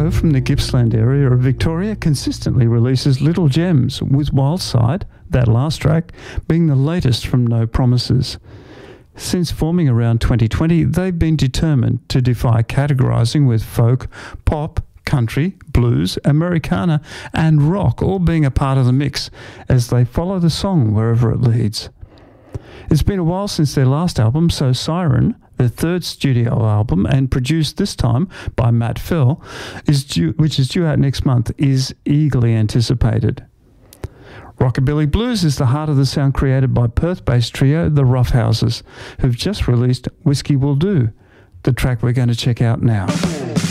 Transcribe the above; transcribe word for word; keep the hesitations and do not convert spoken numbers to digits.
trio from the Gippsland area of Victoria consistently releases little gems, with Wildside, that last track, being the latest from No Promises. Since forming around twenty twenty, they've been determined to defy categorising, with folk, pop, country, blues, Americana and rock all being a part of the mix as they follow the song wherever it leads. It's been a while since their last album, so Siren, their third studio album and produced this time by Matt Fell, is due, which is due out next month, is eagerly anticipated. Rockabilly Blues is the heart of the sound created by Perth-based trio The Roughhouses, who've just released Whiskey Will Do, the track we're going to check out now.